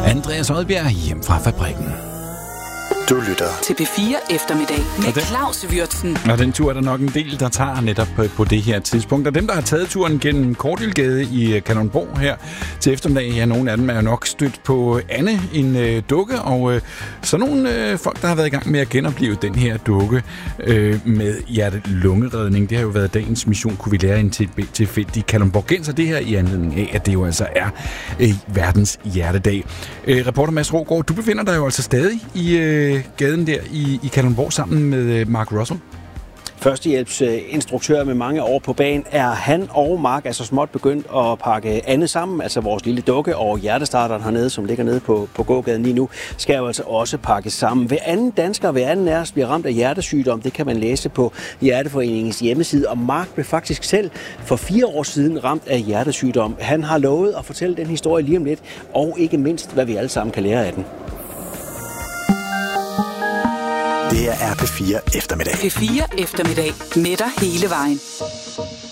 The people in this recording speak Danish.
Andreas Odbjerg hjem fra fabrikken. Du lytter til P4 Eftermiddag med Claus Würtzen. Og den tur er der nok en del, der tager netop på det her tidspunkt. Og dem, der har taget turen gennem Kortildgade i Kalundborg her til eftermiddag, ja, nogle af dem er jo nok stødt på Anne, en dukke. Og så nogle folk, der har været i gang med at genopleve den her dukke med hjerte-lungeredning. Det har jo været dagens mission, kunne vi lære en tilfældig kalundborgenser. Det her i anledning af, at det jo altså er verdens hjertedag. Reporter Mads Rogård, du befinder dig jo altså stadig i gaden der i Kalundborg sammen med Mark Russell. Førstehjælpsinstruktør med mange år på banen, er han og Mark altså småt begyndt at pakke Anne sammen, altså vores lille dukke og hjertestarteren hernede, som ligger nede på gågaden lige nu, skal jo altså også pakkes sammen. Hver anden dansker, hver anden af os bliver ramt af hjertesygdom, det kan man læse på Hjerteforeningens hjemmeside, og Mark blev faktisk selv for 4 år siden ramt af hjertesygdom. Han har lovet at fortælle den historie lige om lidt, og ikke mindst, hvad vi alle sammen kan lære af den. Det er P4 Eftermiddag. P4 Eftermiddag med dig hele vejen.